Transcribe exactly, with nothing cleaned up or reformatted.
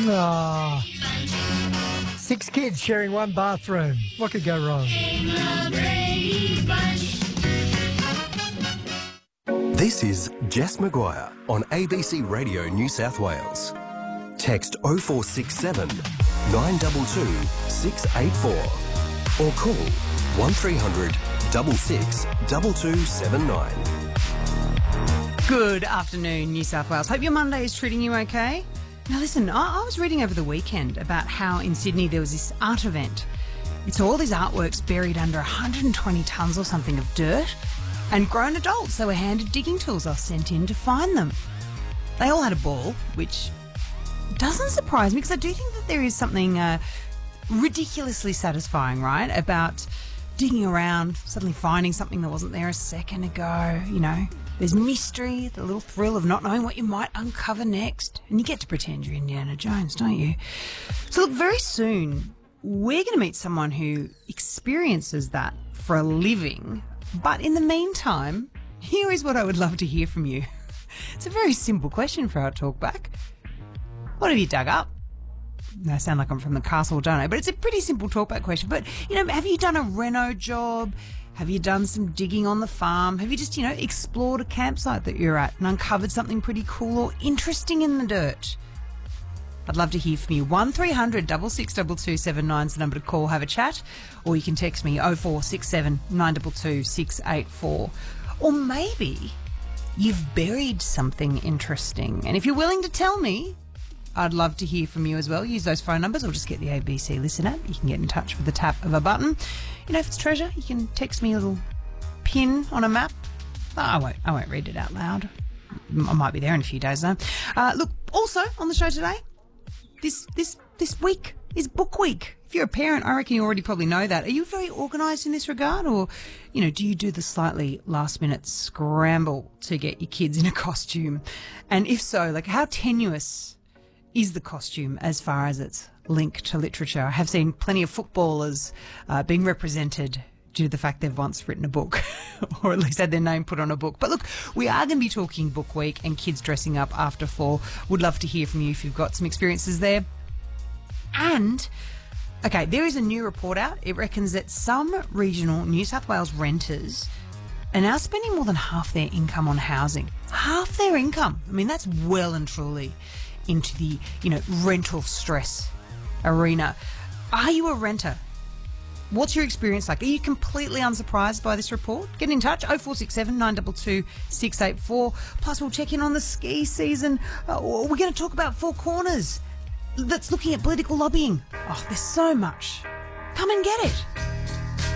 Oh. Six kids sharing one bathroom. What could go wrong? This is Jess Maguire on A B C Radio New South Wales. Text oh four six seven, nine two two, six eight four or call one three hundred, six six, two two seven nine. Good afternoon, New South Wales. Hope your Monday is treating you okay. Now listen, I, I was reading over the weekend about how in Sydney there was this art event. It's all these artworks buried under one hundred twenty tonnes or something of dirt, and grown adults, they were handed digging tools or sent in to find them. They all had a ball, which doesn't surprise me because I do think that there is something uh, ridiculously satisfying, right, about digging around, suddenly finding something that wasn't there a second ago, you know. There's mystery, the little thrill of not knowing what you might uncover next. And you get to pretend you're Indiana Jones, don't you? So look, very soon, we're going to meet someone who experiences that for a living. But in the meantime, here is what I would love to hear from you. It's a very simple question for our talkback. What have you dug up? I sound like I'm from the castle, don't I? But it's a pretty simple talkback question. But, you know, have you done a reno job? Have you done some digging on the farm? Have you just, you know, explored a campsite that you're at and uncovered something pretty cool or interesting in the dirt? I'd love to hear from you. one three hundred, six six two two seven nine is the number to call, have a chat. Or you can text me oh four six seven, nine two two, six eight four. Or maybe you've buried something interesting. And if you're willing to tell me, I'd love to hear from you as well. Use those phone numbers or just get the A B C Listen app. You can get in touch with the tap of a button. You know, if it's treasure, you can text me a little pin on a map. Oh, I won't I won't read it out loud. I might be there in a few days though. Uh, look, also on the show today, this this this week is book week. If you're a parent, I reckon you already probably know that. Are you very organised in this regard, or, you know, do you do the slightly last-minute scramble to get your kids in a costume? And if so, like, how tenuous is the costume as far as its link to literature? I have seen plenty of footballers uh, being represented due to the fact they've once written a book or at least had their name put on a book. But look, we are going to be talking book week and kids dressing up after fall. Would love to hear from you if you've got some experiences there. And, okay, there is a new report out. It reckons that some regional New South Wales renters are now spending more than half their income on housing. Half their income. I mean, that's well and truly into the, you know, rental stress arena. Are you a renter? What's your experience like? Are you completely unsurprised by this report? Get in touch, oh four six seven, nine two two, six eight four. Plus, we'll check in on the ski season. Uh, we're going to talk about Four Corners that's looking at political lobbying. Oh, there's so much. Come and get it.